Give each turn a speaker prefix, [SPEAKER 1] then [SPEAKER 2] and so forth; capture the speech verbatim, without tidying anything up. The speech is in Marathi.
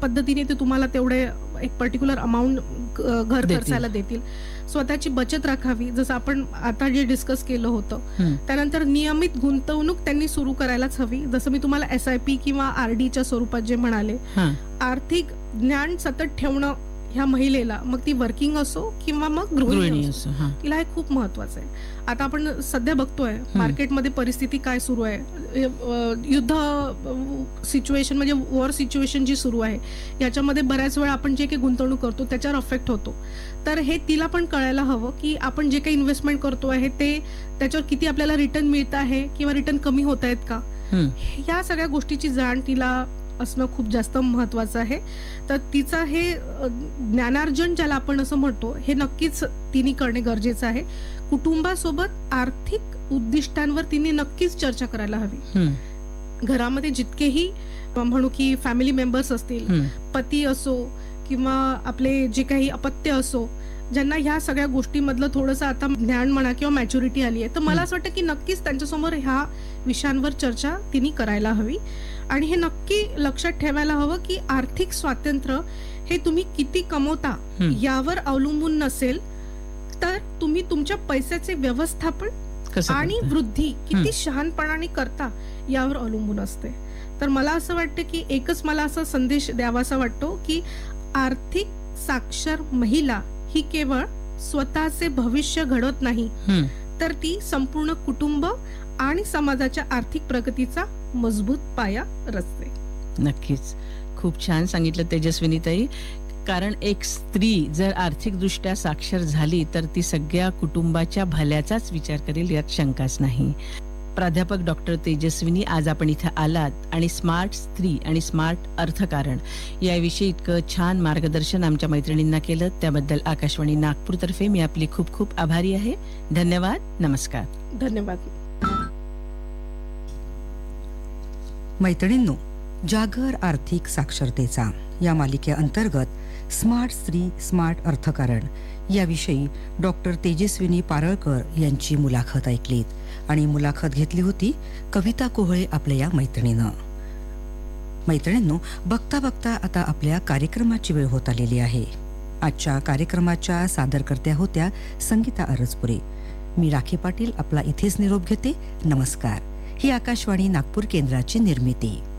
[SPEAKER 1] पद्धतीने ते तुम्हाला तेवढे एक पर्टिक्युलर अमाउंट घर
[SPEAKER 2] देतील.
[SPEAKER 1] खर्चाला देतील. स्वतःची बचत राखावी, जसं आपण आता जे डिस्कस केलं होतं.
[SPEAKER 2] हं.
[SPEAKER 1] त्यानंतर नियमित गुंतवणूक त्यांनी सुरू करायलाच हवी, जसं मी तुम्हाला एस आय पी किंवा आर डीच्या स्वरूपात जे म्हणाले.
[SPEAKER 2] हां.
[SPEAKER 1] आर्थिक ज्ञान सतत ठेवणं ह्या महिलेला, मग ती वर्किंग असो किंवा मग गृहिणी
[SPEAKER 2] गृहिणी
[SPEAKER 1] असो,
[SPEAKER 2] असो. हां.
[SPEAKER 1] तिला हे खूप महत्वाचं आहे. आता आपण सध्या बघतोय मार्केटमध्ये परिस्थिती काय सुरू आहे, अ, युद्ध सिच्युएशन म्हणजे वॉर सिच्युएशन जी सुरू आहे, याच्यामध्ये बऱ्याच वेळा आपण जे काही गुंतवणूक करतो त्याच्यावर अफेक्ट होतो. तर हे तिला पण कळायला हवं की आपण जे काही इन्व्हेस्टमेंट करतो आहे ते त्याच्यावर किती आपल्याला रिटर्न मिळत आहे किंवा रिटर्न कमी होत आहेत का,
[SPEAKER 2] हं.
[SPEAKER 1] ह्या सगळ्या गोष्टीची जाण तिला असणं खूप जास्त महत्वाचं आहे. तर तिचं हे अ, ज्ञानार्जन ज्याला आपण असं म्हणतो, हे नक्कीच तिने करणे गरजेचं आहे. कुटुंबासोबत आर्थिक उद्दिष्टांवर तिने नक्कीच चर्चा करायला हवी.
[SPEAKER 2] हं.
[SPEAKER 1] घरामध्ये जितकेही अ, म्हणू की फॅमिली मेंबर्स असतील,
[SPEAKER 2] हं.
[SPEAKER 1] पती असो किंवा आपले जे काही अपत्य असो, ज्यांना ह्या सगळ्या गोष्टीमधलं थोडंसं आता ज्ञान म्हणा किंवा मॅच्युरिटी आली आहे, तर मला असं वाटतं की नक्कीच त्यांच्यासमोर ह्या विषयांवर चर्चा तिने करायला हवी. आणि हे नक्की लक्षात ठेवायला हवं की आर्थिक स्वातंत्र्य हे तुम्ही किती कमवता
[SPEAKER 2] हं.
[SPEAKER 1] यावर अवलंबून नसेल, तर तुम्ही तुमच्या पैशाचे व्यवस्थापन
[SPEAKER 2] कसं
[SPEAKER 1] आणि
[SPEAKER 2] करता?
[SPEAKER 1] वृद्धी किती शहाणपणाने करता यावर अवलंबून असते. तर मला असं वाटतं की एकच मला असा संदेश द्यावासा वाटतो की आर्थिक साक्षर महिला ही केवळ स्वतःचे भविष्य घडवत नाही,
[SPEAKER 2] हं.
[SPEAKER 1] तर ती संपूर्ण कुटुंब आणि समाजाच्या आर्थिक प्रगतीचा मजबूत पाया रचते.
[SPEAKER 2] नक्कीच. खूप छान सांगितलं तेजस्विनीताई. कारण एक स्त्री जर आर्थिकदृष्ट्या साक्षर झाली तर ती सगळ्या कुटुंबाच्या भल्याचाच विचार करेल, यात शंकाच नाही. प्राध्यापक डॉक्टर तेजस्विनी, आज आपण इथं आलात आणि स्मार्ट स्त्री आणि स्मार्ट अर्थकारण याविषयी इतकं छान मार्गदर्शन आमच्या मैत्रिणींना केलं, त्याबद्दल आकाशवाणी नागपूरतर्फे मी आपली खूप खूप आभारी आहे. धन्यवाद. नमस्कार.
[SPEAKER 1] धन्यवाद.
[SPEAKER 3] मैत्रिणींनो, जागर आर्थिक साक्षरतेचा या मालिकेअंतर्गत स्मार्ट स्त्री स्मार्ट अर्थकारण याविषयी डॉक्टर तेजस्विनी पारळकर यांची मुलाखत ऐकलीत आणि मुलाखत घेतली होती कविता कोहळे आपल्या या मैत्रिणीनं. मैत्रिणींनो, बघता बघता आता आपल्या कार्यक्रमाची वेळ होत आलेली आहे. आजच्या कार्यक्रमाच्या सादरकर्त्या होत्या संगीता अरजपुरे. मी राखी पाटील आपला इथेच निरोप घेते. नमस्कार. ही आकाशवाणी नागपूर केंद्राची निर्मिती.